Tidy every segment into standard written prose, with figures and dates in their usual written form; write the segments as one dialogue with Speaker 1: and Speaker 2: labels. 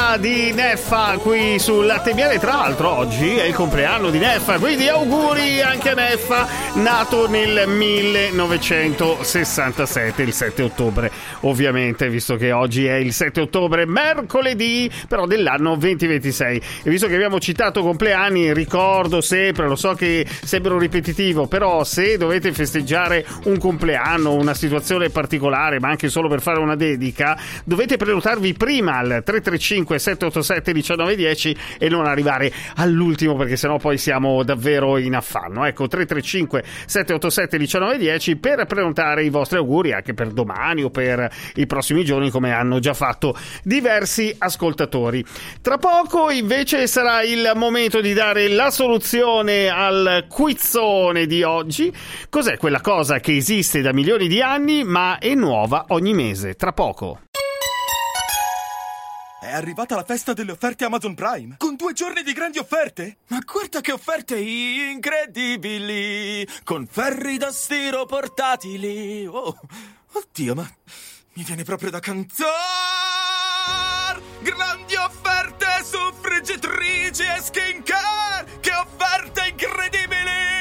Speaker 1: musica di Neffa qui sul Latte e Miele. Tra l'altro oggi è il compleanno di Neffa, quindi auguri anche a Neffa, nato nel 1967, il 7 ottobre ovviamente, visto che oggi è il 7 ottobre, mercoledì però dell'anno 2026. E visto che abbiamo citato compleanni, ricordo sempre, lo so che sembra ripetitivo, però se dovete festeggiare un compleanno, una situazione particolare, ma anche solo per fare una dedica, dovete prenotarvi prima al 335 787 1910 e non arrivare all'ultimo, perché sennò poi siamo davvero in affanno. Ecco, 335 787 1910 per prenotare i vostri auguri anche per domani o per i prossimi giorni, come hanno già fatto diversi ascoltatori. Tra poco invece sarà il momento di dare la soluzione al quizzone di oggi. Cos'è quella cosa che esiste da milioni di anni ma è nuova ogni mese? Tra poco.
Speaker 2: È arrivata la festa delle offerte Amazon Prime, con 2 giorni di grandi offerte. Ma guarda che offerte incredibili, con ferri da stiro portatili. Oh, oddio, ma mi viene proprio da cantare. Grandi offerte su friggitrici e skincare, che offerte incredibili!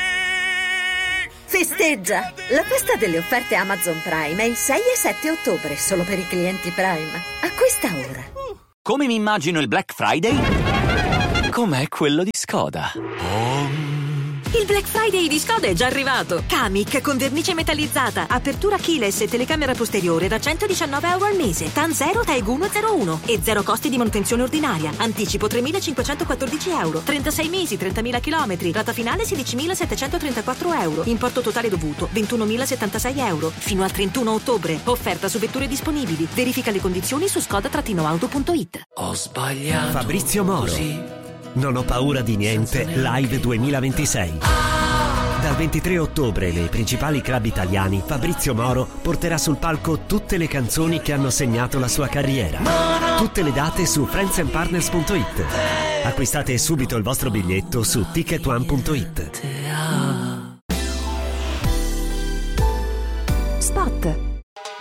Speaker 3: Festeggia! La festa delle offerte Amazon Prime è il 6 e 7 ottobre, solo per i clienti Prime. Acquista ora.
Speaker 4: Come mi immagino il Black Friday? Com'è quello di Skoda?
Speaker 5: Il Black Friday di Skoda è già arrivato. Kamiq con vernice metallizzata, apertura keyless e telecamera posteriore da €119 al mese. TAN 0 TAEG 101 e 0 costi di manutenzione ordinaria. Anticipo €3.514. 36 mesi, 30.000 chilometri. Rata finale €16.734. Importo totale dovuto €21.076. Fino al 31 ottobre. Offerta su vetture disponibili. Verifica le condizioni su skoda-auto.it.
Speaker 6: Ho sbagliato.
Speaker 7: Fabrizio Moro. Non ho paura di niente, Live 2026. Dal 23 ottobre nei principali club italiani, Fabrizio Moro porterà sul palco tutte le canzoni che hanno segnato la sua carriera. Tutte le date su friendsandpartners.it. Acquistate subito il vostro biglietto su ticketone.it.